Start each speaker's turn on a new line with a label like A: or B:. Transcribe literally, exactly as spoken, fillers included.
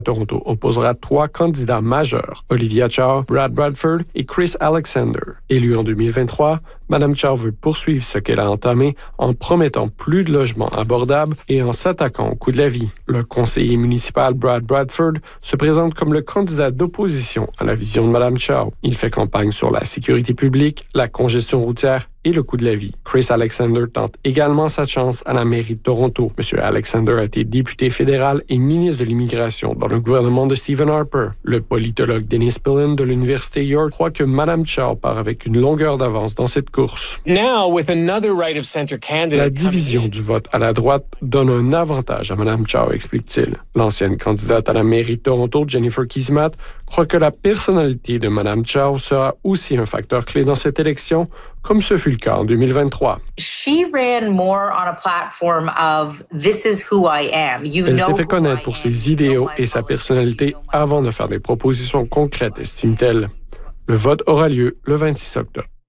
A: Toronto opposera trois candidats majeurs, Olivia Chow, Brad Bradford et Chris Alexander. Élue en deux mille vingt-trois, Mme Chow veut poursuivre ce qu'elle a entamé en promettant plus de logements abordables et en s'attaquant au coût de la vie. Le conseiller municipal Brad Bradford se présente comme le candidat d'opposition à la vision de Mme Chow. Il fait campagne sur la sécurité publique, la congestion routière et le coût de la vie. Chris Alexander tente également sa chance à la mairie de Toronto. M. Alexander a été député fédéral et ministre de l'Immigration dans le gouvernement de Stephen Harper. Le politologue Dennis Pillen de l'Université York croit que Mme Chow part avec une longueur d'avance dans cette course.
B: Now, with another right of center candidate
A: La division du vote à la droite donne un avantage à Mme Chow, explique-t-il. L'ancienne candidate à la mairie de Toronto, Jennifer Kismat, croit que la personnalité de Mme Chow sera aussi un facteur clé dans cette élection, comme ce fut le cas en deux mille vingt-trois.
C: She ran more on a platform of this is who I am. You
A: Elle
C: know
A: s'est fait
C: who
A: connaître
C: I
A: pour
C: am.
A: ses
C: You
A: idéaux
C: know my
A: et sa
C: politics.
A: personnalité
C: You know my
A: avant de faire des propositions concrètes, estime-t-elle. Le vote aura lieu le vingt-six octobre.